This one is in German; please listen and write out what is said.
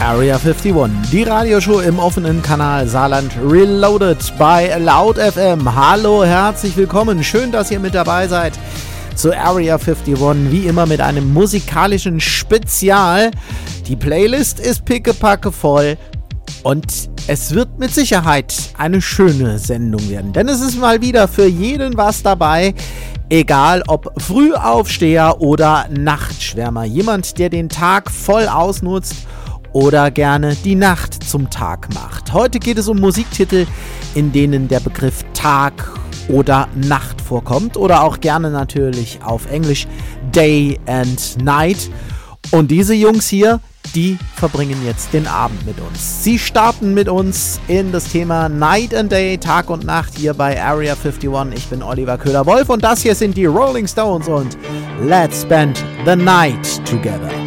Area 51, die Radioshow im offenen Kanal Saarland Reloaded bei Loud FM. Hallo, herzlich willkommen, schön, dass ihr mit dabei seid zu Area 51, wie immer mit einem musikalischen Spezial. Die Playlist ist pickepacke voll und es wird mit Sicherheit eine schöne Sendung werden, denn es ist mal wieder für jeden was dabei. Egal ob Frühaufsteher oder Nachtschwärmer, jemand, der den Tag voll ausnutzt oder gerne die Nacht zum Tag macht. Heute geht es um Musiktitel, in denen der Begriff Tag oder Nacht vorkommt oder auch gerne natürlich auf Englisch Day and Night. Und diese Jungs hier, die verbringen jetzt den Abend mit uns. Sie starten mit uns in das Thema Night and Day, Tag und Nacht hier bei Area 51. Ich bin Oliver Köhler-Wolf und das hier sind die Rolling Stones und Let's Spend the Night Together.